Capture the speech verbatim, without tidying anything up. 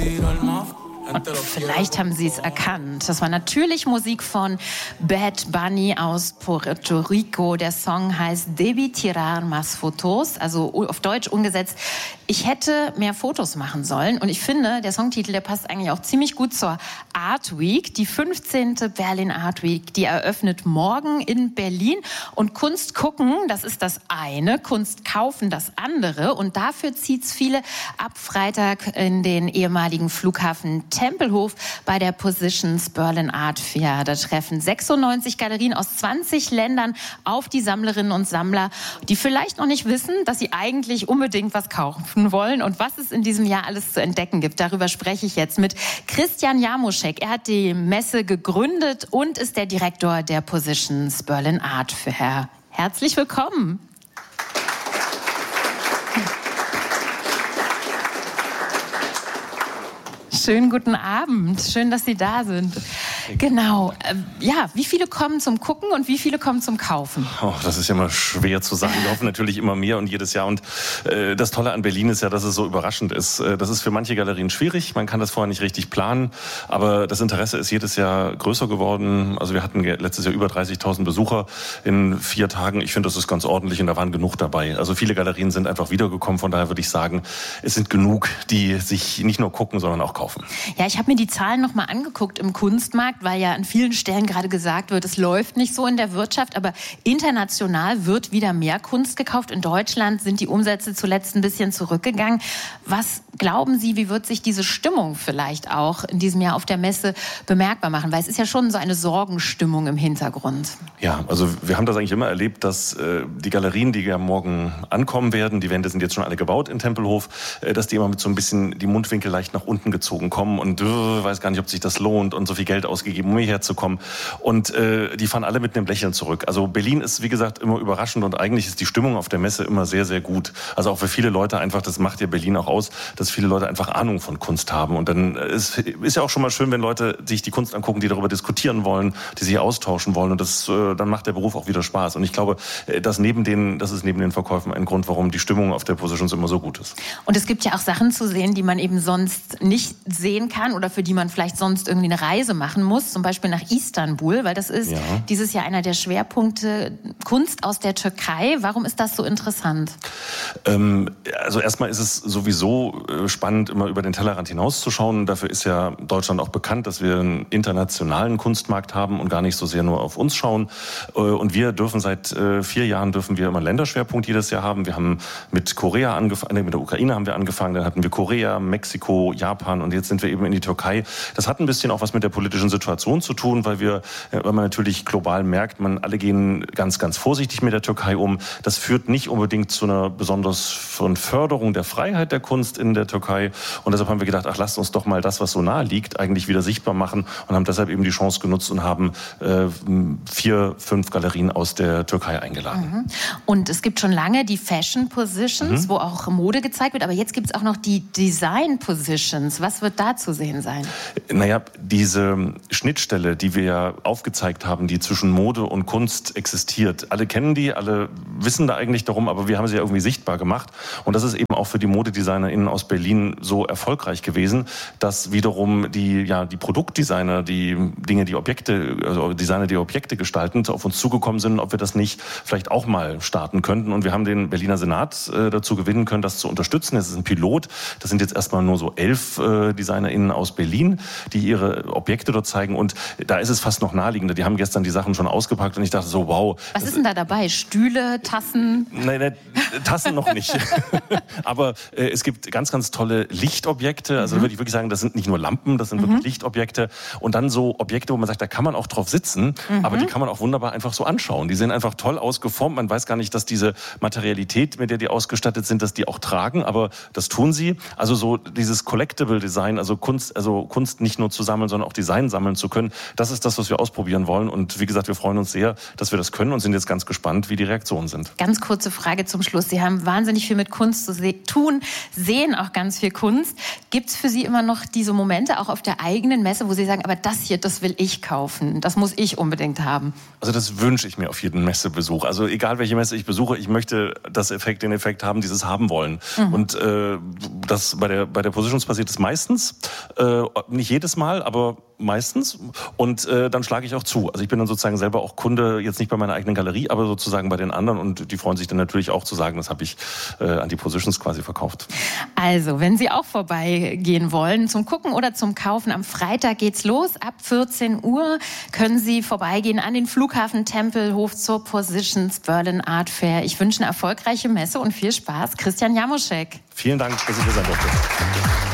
Und vielleicht haben Sie es erkannt. Das war natürlich Musik von Bad Bunny aus Puerto Rico. Der Song heißt Debí tirar más fotos, also auf Deutsch umgesetzt, ich hätte mehr Fotos machen sollen. Und ich finde, der Songtitel, der passt eigentlich auch ziemlich gut zur Art Week. Die fünfzehnte Berlin Art Week, die eröffnet morgen in Berlin. Und Kunst gucken, das ist das eine, Kunst kaufen das andere. Und dafür zieht's viele ab Freitag in den ehemaligen Flughafen Tempelhof bei der Positions Berlin Art Fair. Da treffen sechsundneunzig Galerien aus zwanzig Ländern auf die Sammlerinnen und Sammler, die vielleicht noch nicht wissen, dass sie eigentlich unbedingt was kaufen wollen und was es in diesem Jahr alles zu entdecken gibt. Darüber spreche ich jetzt mit Christian Jarmuschek. Er hat die Messe gegründet und ist der Direktor der Positions Berlin Art Fair. Herzlich willkommen. Schönen guten Abend. Schön, dass Sie da sind. Genau. Ja, wie viele kommen zum Gucken und wie viele kommen zum Kaufen? Oh, das ist ja immer schwer zu sagen. Wir hoffen natürlich immer mehr und jedes Jahr. Und äh, das Tolle an Berlin ist ja, dass es so überraschend ist. Äh, das ist für manche Galerien schwierig. Man kann das vorher nicht richtig planen. Aber das Interesse ist jedes Jahr größer geworden. Also wir hatten letztes Jahr über dreißigtausend Besucher in vier Tagen. Ich finde, das ist ganz ordentlich und da waren genug dabei. Also viele Galerien sind einfach wiedergekommen. Von daher würde ich sagen, es sind genug, die sich nicht nur gucken, sondern auch kaufen. Ja, ich habe mir die Zahlen noch mal angeguckt im Kunstmarkt, weil ja an vielen Stellen gerade gesagt wird, es läuft nicht so in der Wirtschaft, aber international wird wieder mehr Kunst gekauft. In Deutschland sind die Umsätze zuletzt ein bisschen zurückgegangen. Was glauben Sie, wie wird sich diese Stimmung vielleicht auch in diesem Jahr auf der Messe bemerkbar machen? Weil es ist ja schon so eine Sorgenstimmung im Hintergrund. Ja, also wir haben das eigentlich immer erlebt, dass äh, die Galerien, die ja morgen ankommen werden, die Wände sind jetzt schon alle gebaut in Tempelhof, äh, dass die immer mit so ein bisschen die Mundwinkel leicht nach unten gezogen kommen und äh, weiß gar nicht, ob sich das lohnt und so viel Geld ausgegeben, um hierher zu kommen. Und äh, die fahren alle mit einem Lächeln zurück. Also Berlin ist, wie gesagt, immer überraschend und eigentlich ist die Stimmung auf der Messe immer sehr, sehr gut. Also auch für viele Leute einfach, das macht ja Berlin auch aus, dass viele Leute einfach Ahnung von Kunst haben. Und dann ist, ist ja auch schon mal schön, wenn Leute sich die Kunst angucken, die darüber diskutieren wollen, die sich austauschen wollen. Und das, äh, dann macht der Beruf auch wieder Spaß. Und ich glaube, dass neben den, das ist neben den Verkäufen ein Grund, warum die Stimmung auf der Positions immer so gut ist. Und es gibt ja auch Sachen zu sehen, die man eben sonst nicht sehen kann oder für die man vielleicht sonst irgendwie eine Reise machen muss, zum Beispiel nach Istanbul, weil das ist ja dieses Jahr einer der Schwerpunkte Kunst aus der Türkei. Warum ist das so interessant? Ähm, also erstmal ist es sowieso spannend, immer über den Tellerrand hinauszuschauen. Dafür ist ja Deutschland auch bekannt, dass wir einen internationalen Kunstmarkt haben und gar nicht so sehr nur auf uns schauen. Und wir dürfen seit vier Jahren dürfen wir immer einen Länderschwerpunkt jedes Jahr haben. Wir haben mit Korea angefangen, mit der Ukraine haben wir angefangen, dann hatten wir Korea, Mexiko, Japan und jetzt sind wir eben in die Türkei. Das hat ein bisschen auch was mit der politischen Situation zu tun, weil wir, weil man natürlich global merkt, man alle gehen ganz, ganz vorsichtig mit der Türkei um. Das führt nicht unbedingt zu einer besonders von Förderung der Freiheit der Kunst in der Türkei. Und deshalb haben wir gedacht, ach, lasst uns doch mal das, was so nahe liegt, eigentlich wieder sichtbar machen und haben deshalb eben die Chance genutzt und haben äh, vier, fünf Galerien aus der Türkei eingeladen. Mhm. Und es gibt schon lange die Fashion Positions, mhm. wo auch Mode gezeigt wird, aber jetzt gibt es auch noch die Design Positions. Was wird da zu sehen sein? Naja, diese Schnittstelle, die wir ja aufgezeigt haben, die zwischen Mode und Kunst existiert. Alle kennen die, alle wissen da eigentlich darum, aber wir haben sie ja irgendwie sichtbar gemacht. Und das ist eben auch für die ModedesignerInnen aus Berlin so erfolgreich gewesen, dass wiederum die, ja, die Produktdesigner, die Dinge, die Objekte, also Designer, die Objekte gestalten, auf uns zugekommen sind, ob wir das nicht vielleicht auch mal starten könnten. Und wir haben den Berliner Senat äh, dazu gewinnen können, das zu unterstützen. Es ist ein Pilot. Das sind jetzt erstmal nur so elf äh, DesignerInnen aus Berlin, die ihre Objekte dort zeigen. Und da ist es fast noch naheliegender. Die haben gestern die Sachen schon ausgepackt und ich dachte so, wow. Was ist denn da dabei? Stühle, Tassen? Nein, nein, Tassen noch nicht. Aber äh, es gibt ganz, ganz tolle Lichtobjekte. Also mhm. würde ich wirklich sagen, das sind nicht nur Lampen, das sind mhm. wirklich Lichtobjekte. Und dann so Objekte, wo man sagt, da kann man auch drauf sitzen, mhm. aber die kann man auch wunderbar einfach so anschauen. Die sehen einfach toll ausgeformt. Man weiß gar nicht, dass diese Materialität, mit der die ausgestattet sind, dass die auch tragen, aber das tun sie. Also so dieses Collectible Design, also Kunst, also Kunst nicht nur zu sammeln, sondern auch Design sammeln. sammeln zu können. Das ist das, was wir ausprobieren wollen. Und wie gesagt, wir freuen uns sehr, dass wir das können und sind jetzt ganz gespannt, wie die Reaktionen sind. Ganz kurze Frage zum Schluss. Sie haben wahnsinnig viel mit Kunst zu se- tun, sehen auch ganz viel Kunst. Gibt es für Sie immer noch diese Momente, auch auf der eigenen Messe, wo Sie sagen, aber das hier, das will ich kaufen, das muss ich unbedingt haben? Also das wünsche ich mir auf jeden Messebesuch. Also egal, welche Messe ich besuche, ich möchte das Effekt, den Effekt haben, dieses haben wollen. Mhm. Und äh, das bei der, bei der Positions passiert es meistens, äh, nicht jedes Mal, aber meistens. Und äh, dann schlage ich auch zu. Also ich bin dann sozusagen selber auch Kunde, jetzt nicht bei meiner eigenen Galerie, aber sozusagen bei den anderen. Und die freuen sich dann natürlich auch zu sagen, das habe ich äh, an die Positions quasi verkauft. Also, wenn Sie auch vorbeigehen wollen, zum Gucken oder zum Kaufen, am Freitag geht's los. Ab vierzehn Uhr können Sie vorbeigehen an den Flughafen Tempelhof zur Positions Berlin Art Fair. Ich wünsche eine erfolgreiche Messe und viel Spaß. Christian Jamoschek. Vielen Dank, dass ich hier sein durfte.